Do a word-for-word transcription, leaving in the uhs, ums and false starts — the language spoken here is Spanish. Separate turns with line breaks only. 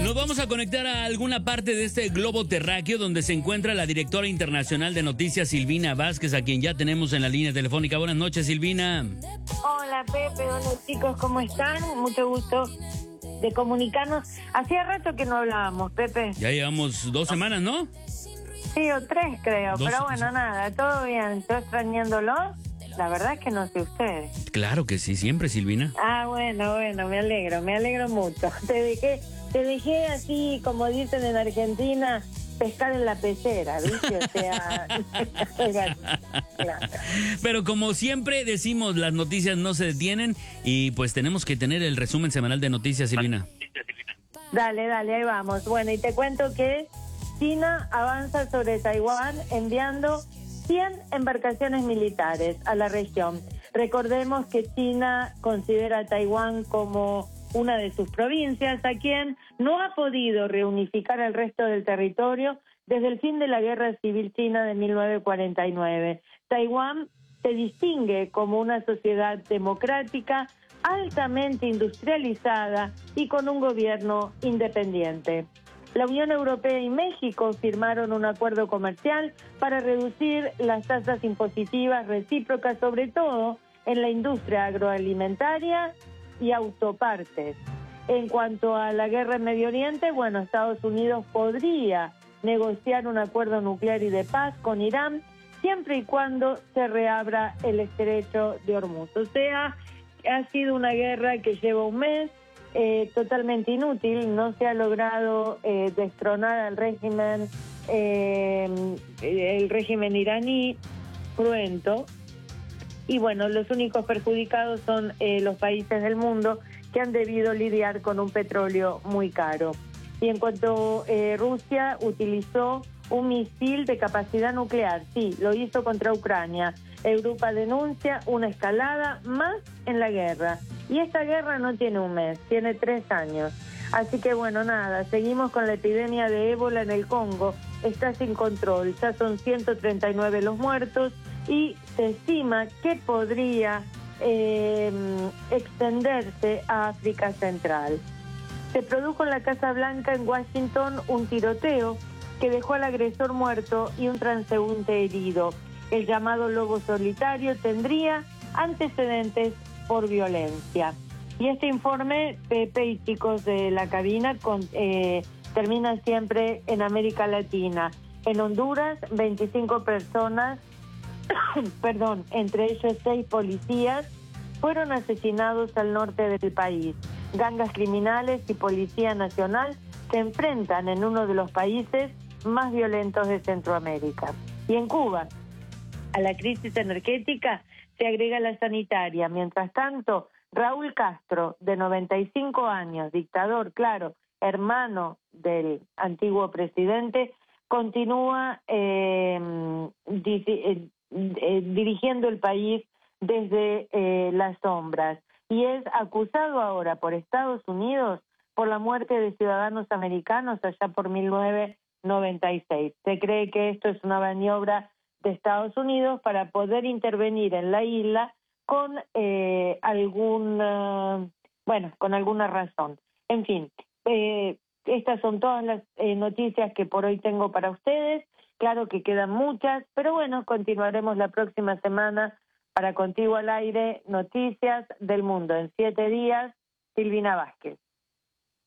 Nos vamos a conectar a alguna parte de este globo terráqueo donde se encuentra la directora internacional de noticias, Silvina Vázquez, a quien ya tenemos en la línea telefónica. Buenas noches, Silvina.
Hola, Pepe. Hola, chicos. ¿Cómo están? Mucho gusto de comunicarnos. Hacía rato que no hablábamos, Pepe.
Ya llevamos dos semanas, ¿no?
Sí, o tres, creo.
Dos,
Pero bueno,
sí.
nada, todo bien. Yo extrañándolo. La verdad es que no sé ustedes.
Claro que sí, siempre, Silvina.
Ah, bueno, bueno, me alegro, me alegro mucho. Te dejé, te dejé así, como dicen en Argentina, pescar en la pecera, ¿viste? O sea, claro.
Pero como siempre decimos, las noticias no se detienen y pues tenemos que tener el resumen semanal de noticias, Silvina.
Dale, dale, ahí vamos. Bueno, y te cuento que China avanza sobre Taiwán enviando cien embarcaciones militares a la región. Recordemos que China considera a Taiwán como una de sus provincias, a quien no ha podido reunificar el resto del territorio desde el fin de la Guerra Civil China de mil novecientos cuarenta y nueve. Taiwán se distingue como una sociedad democrática, altamente industrializada y con un gobierno independiente. La Unión Europea y México firmaron un acuerdo comercial para reducir las tasas impositivas recíprocas, sobre todo en la industria agroalimentaria y autopartes. En cuanto a la guerra en Medio Oriente, bueno, Estados Unidos podría negociar un acuerdo nuclear y de paz con Irán siempre y cuando se reabra el estrecho de Hormuz. O sea, ha sido una guerra que lleva un mes, eh, totalmente inútil, no se ha logrado eh, destronar al régimen, eh, el régimen iraní cruento. Y bueno, los únicos perjudicados son eh, los países del mundo que han debido lidiar con un petróleo muy caro. Y en cuanto eh, Rusia utilizó un misil de capacidad nuclear, sí, lo hizo contra Ucrania. Europa denuncia una escalada más en la guerra. Y esta guerra no tiene un mes, tiene tres años. Así que bueno, nada, seguimos con la epidemia de ébola en el Congo. Está sin control, ya son ciento treinta y nueve los muertos y se estima que podría eh, extenderse a África Central. Se produjo en la Casa Blanca en Washington un tiroteo que dejó al agresor muerto y un transeúnte herido. El llamado lobo solitario tendría antecedentes por violencia. Y este informe, Pepe y chicos de la cabina, con, eh, termina siempre en América Latina. En Honduras, veinticinco personas, perdón, entre ellos seis policías, fueron asesinados al norte del país. Gangas criminales y Policía Nacional se enfrentan en uno de los países más violentos de Centroamérica. Y en Cuba, a la crisis energética se agrega la sanitaria. Mientras tanto, Raúl Castro, de noventa y cinco años, dictador, claro, hermano del antiguo presidente, continúa eh, di eh, eh, dirigiendo el país desde eh, las sombras y es acusado ahora por Estados Unidos por la muerte de ciudadanos americanos allá por mil novecientos noventa y seis. Se cree que esto es una maniobra de Estados Unidos para poder intervenir en la isla con eh, alguna, bueno, con alguna razón. En fin, eh, estas son todas las eh, noticias que por hoy tengo para ustedes. Claro que quedan muchas, pero bueno, continuaremos la próxima semana para Contigo al Aire, Noticias del Mundo. En siete días, Silvina Vázquez.